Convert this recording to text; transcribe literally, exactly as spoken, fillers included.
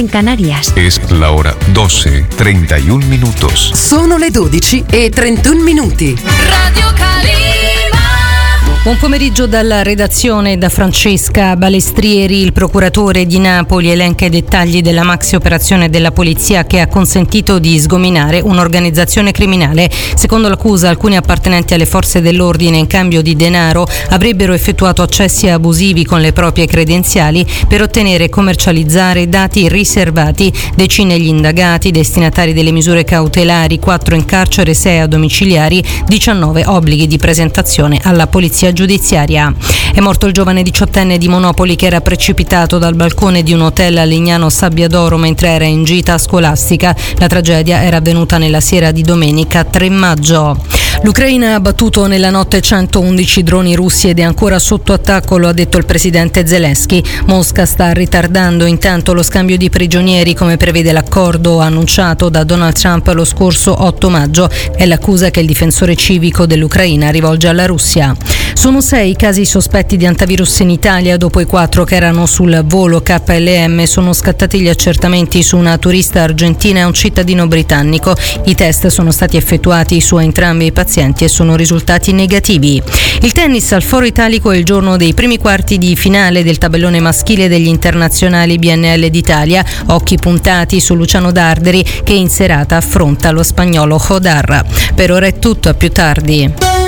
en Canarias. Es la hora doce, treinta y un minutos. Sono le dodici e trentuno minuti. Radio Calima. Buon pomeriggio dalla redazione da Francesca Balestrieri. Il procuratore di Napoli elenca i dettagli della maxi operazione della polizia che ha consentito di sgominare un'organizzazione criminale. Secondo l'accusa, alcuni appartenenti alle forze dell'ordine in cambio di denaro avrebbero effettuato accessi abusivi con le proprie credenziali per ottenere e commercializzare dati riservati. Decine gli indagati, destinatari delle misure cautelari, quattro in carcere, sei a domiciliari, diciannove obblighi di presentazione alla polizia giudiziaria. È morto il giovane diciottenne di Monopoli che era precipitato dal balcone di un hotel a Lignano Sabbiadoro mentre era in gita scolastica. La tragedia era avvenuta nella sera di domenica tre maggio. L'Ucraina ha abbattuto nella notte centoundici droni russi ed è ancora sotto attacco, lo ha detto il presidente Zelensky. Mosca sta ritardando intanto lo scambio di prigionieri come prevede l'accordo annunciato da Donald Trump lo scorso otto maggio. È l'accusa che il difensore civico dell'Ucraina rivolge alla Russia. Sono sei i casi sospetti di antivirus in Italia dopo i quattro che erano sul volo K L M. Sono scattati gli accertamenti su una turista argentina e un cittadino britannico. I test sono stati effettuati su entrambi i pazienti e sono risultati negativi. Il tennis al Foro Italico è il giorno dei primi quarti di finale del tabellone maschile degli internazionali B N L d'Italia. Occhi puntati su Luciano Darderi che in serata affronta lo spagnolo Hodar. Per ora è tutto, a più tardi.